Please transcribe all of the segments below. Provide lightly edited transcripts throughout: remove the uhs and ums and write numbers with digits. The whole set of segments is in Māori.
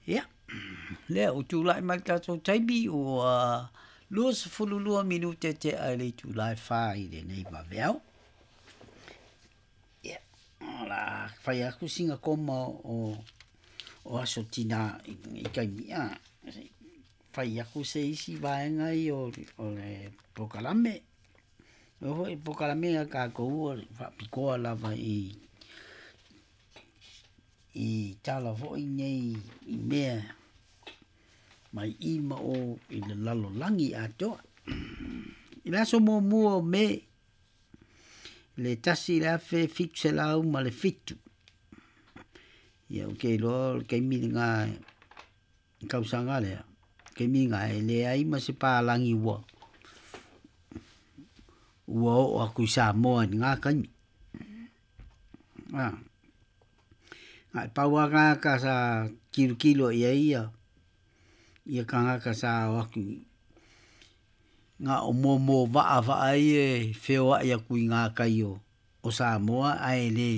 Ia. Lea o tūlai mai tātou taimi o lua sa fululua minute te ai le tūlai whai le nei waweau. Ia. Ola, whai aku singa koma o aso tina I kaimi. Whai aku se isi vaenga I o le pokalame. O e pokalame a ka kou o whapikoa lava I tala hoi nei I mea mai ima o I le lalo langi a toa. I laso mo mua me le tasi le afe fitu se lau ma le fitu. Ia o kei loa kei mini ngā kausanga lea. Kei mini ngā e le aima se pā langi ua. Ua o aku I Samoa ni ngā kaimi. Ai paua ngā ka sa kilo ia ia. Ia ka ngā ka sa o aku. Ngā o mō vaa e wheo ai aku I ngā kai o Samoa ai le.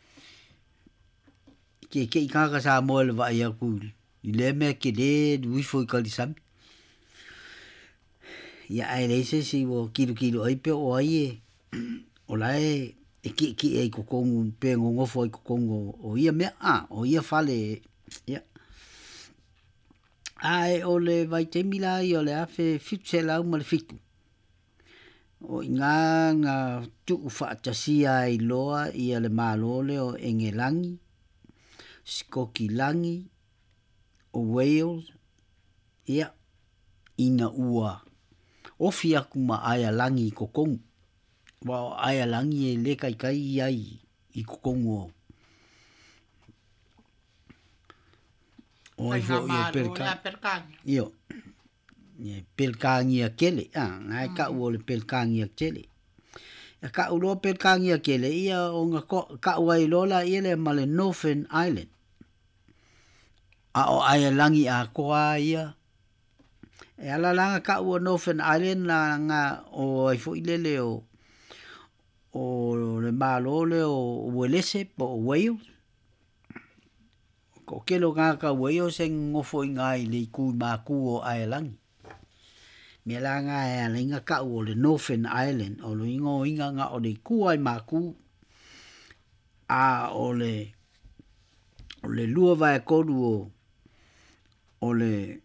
Ke I ngā ka Samoa le vai aku. I le mea ke le uifo I kalisami. Ia ai le se si o kilo ai pe o ai e. O lai e ki e kokongu pe ngofo I kokongu o ia mea o ia fale ia ai o le vai te mila I o le afe fitu se lau ma le fitu o ngā tu whaatasia I loa ia le malole o Engelangi Skokilangi o Wales ia ina ua ofi aku ma aia langi kokongu wa aia langi e le kai ai I kokongu o ai fo I pelkangi io ne pelkangi a kele ngai ka o le pelkangi a kele ya ka o lo pelkangi a kele ia o nga ka o ai lola ia le male Northern Island o aia langi a koa ia e ala langa ka o Northern Island la nga o ai fo ilele o le malole o Welese po Wales ko kelo ngā ka Wales e ngofo I ngai le ku maku o Ireland me la ngā e linga ka o le Northern Island o lo ingo nga o le ku ai maku a o le lua vai kodu o le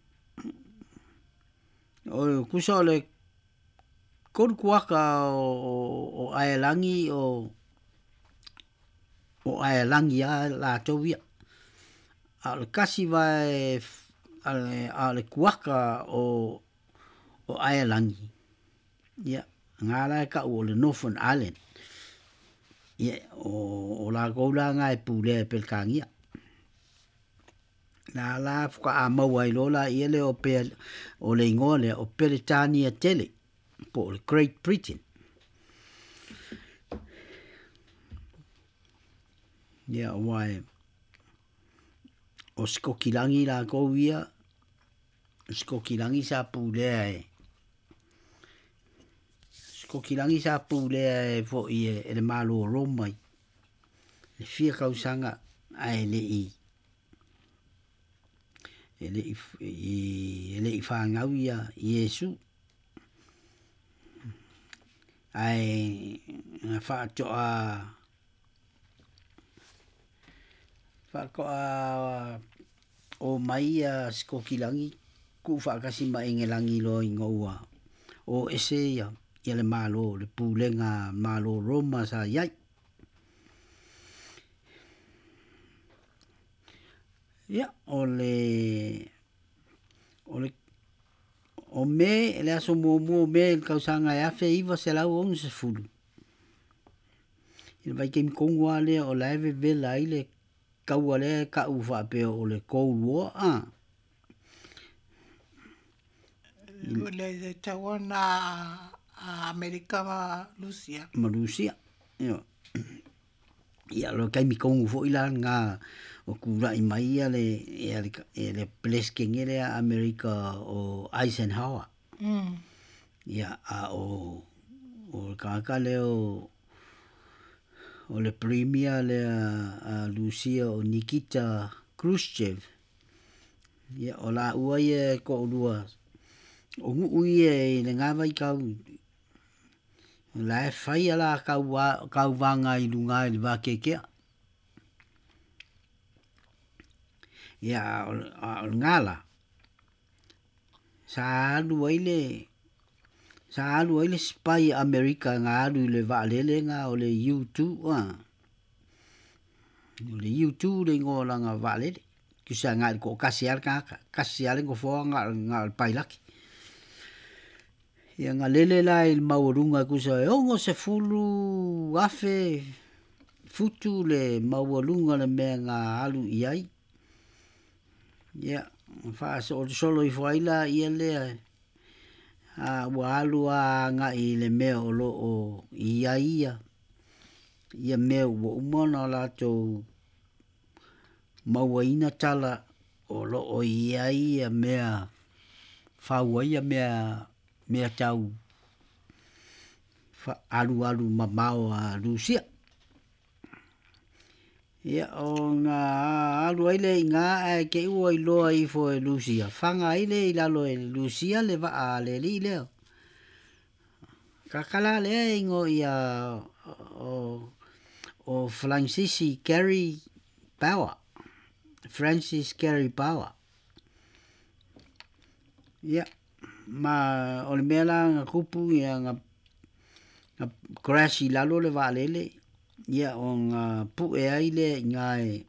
kusa le kodu kuaka o Ailangi o Ailangi a la tovia a le kasi vai a le kuaka o Ailangi ia ngala ka o le Northern Ireland ia o la gola nga e pule pelkangia la fuka a mawai lola ia le o pe o le ngole o Peritania tele po le Great Britain ia wai o Skokilangi la kovia Skokilangi sa pule ai Skokilangi sa pule ai fo I le malo romai le fia kausanga ai le ele I whangau ia Iesu ai whaatoa o mai a Skokilangi ku whaakasi ma Engelangi lo ingoua o ese ia le malo le pulenga malo Roma sa iai ia o me le aso mo me kausanga e afe iwa se lau onu se fulu il vai ke mi kongu ale o laive vela ile kaua le ka ufa pe o le Cold War le tawana Amerika ma Rusia ia lo kai mi kongu fo ila nga o kura I mai le blessing ele Amerika o Eisenhower ia o kaka le o le premier le Rusia o Nikita Khrushchev Ia o la ua ia ko lua. O ngu ia le ngā vai kau. La e whai ala kau vanga i lunga i le wākekea. Ia o ngala. Sa alu aile spy Amerika ngā alu le vaalele ngā o le U2. O le U2 le ngōlanga vaalele. Kisa ngā ko kasi ale ko fōa ngā pailaki. Ia ngā lele la il maurunga kusa ongo se fulu afe futu le maurunga le mea ngā alu iai. Ia wha solo i whaila ia lea wa alu a ngā i le mea o lo o ia mea ua umana la tau maua ina tala o lo o ia mea whaua ia mea tau alu mamao a Rusia. Ia o ngā alu aile i ngā ke ua i loa i fo e Rusia. Whanga aile i lalo e Rusia le waa le li leo. Kakala lea ingo ia o Francis Gary Bauer. Ia, ma o le mea la ngā kupu ia ngā crash i lalo le waa lele. Ia o ngā pu e aile ngā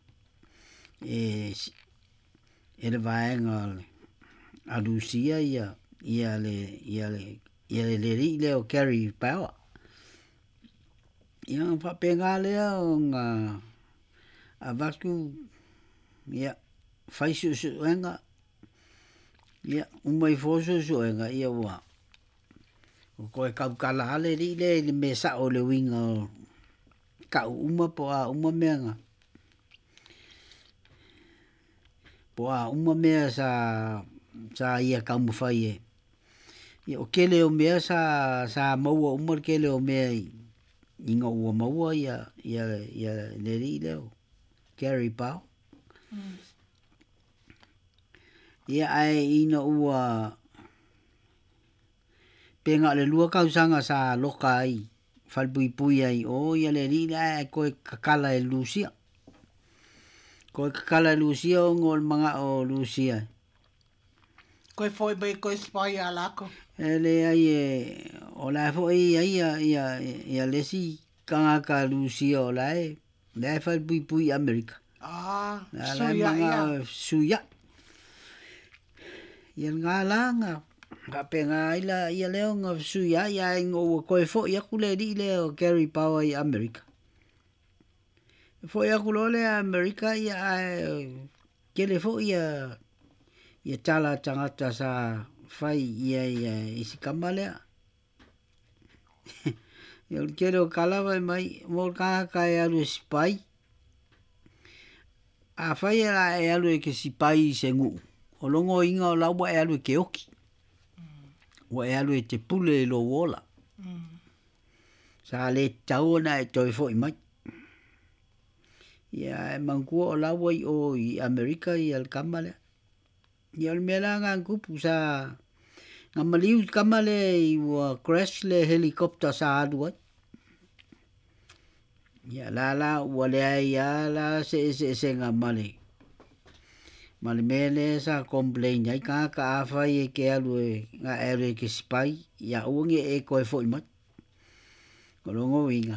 e le vaenga a Rusia ia le ri leo Gary Bauer. Ia whapenga lea o ngā a vaku ia whaisu suenga ia umai fosu suenga ia ua o koe kaukala ale ri le me sa o le winga o ka uma po a uma menga po a uma mea sa ia ka mufai ia o kele o mea sa maua umar kele o mea inga ua maua ia le ri leo Gary Bauer. Ia ai ina ua penga le lua kausanga sa loka ai whalpui ai o ia le ri ai koe kakala e Lucia. Koe kakala e Lucia o ngol manga o Lucia. Koe foi bai koe spy a lako. Le ai o la foi ai ia lesi kangaka Lucia o lai. Le whalpui Amerika. Suya. Ia ngā langa. Ka penga ia leo ngā suya ia ngō koe fo ia kule di leo Gary Bauer i Amerika. Fo ia kulole Amerika ia kele fo ia tala tangata sa fai ia isi kamalea. Ia kele o kalawa mai mō kāka e alu spy. A fai e alu e ke spy se ngu. O longo inga o laua e alu e ke oki. Wa e alu e te pule lo wola. Sa le tauna e toi fo i mai. Ia e mangkua o laua i Amerika i al kamale. Ia o mea la ngā kupu sa ngā maliu kamale i wa crash le helikopta sa alu ai. Ia la ua lea ia la se ngā male. Male mele sa complain ai ka awhai e ke alu e ngā ere ke spy ia uange e koe fo i mai. Korongo winga.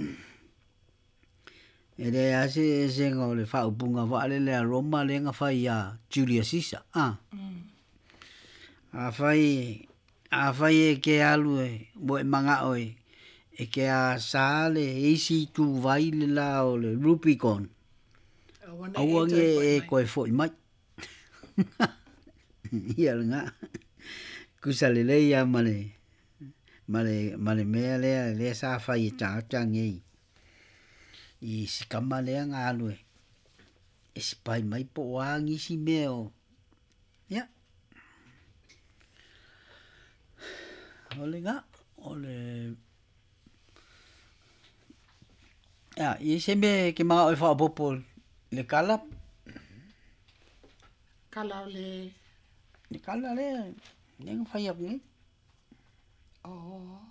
E le ase ngā o le whaupunga wale le a Roma le ngā whai a Julius Caesar. Awhai e ke alu e mo e manga oe e ke a sāle eisi tu vai le la o le Rubicon. Auange e koe fo i mai. Ia ngā kusa le ia male mea lea sa whai e tāta ngei i sikama lea ngā alue e sipai mai po wāngi si mea o ia ole ngā ole ia i se me ke maa oi whaapopol le kalap kala le. Ni kala le. Neng fai ak ni. Oh.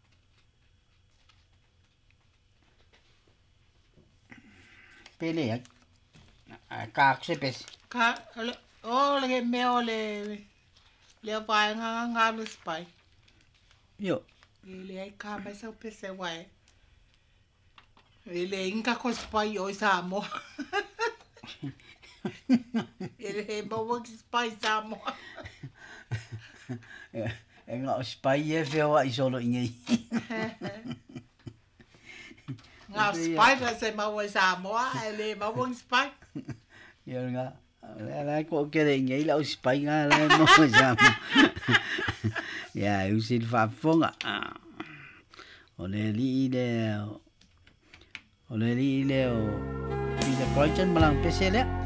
Pele ak. Kak sepes. Ka le meo le vai nga lu spai. Yo. Le ai ka mai sa pese wai. Le inka ko spai o Samo. Le mo spai Samo. E ngā o spai e whiawa i solo i ngei. Ngā spai ra se mau i Samoa, e le mau i spai. Ia ngā, lai ko kere i ngei lau spai ngā lai mo i Samoa. Ia, usil whafonga. O le li i le o Peter Croydon malang pese lea.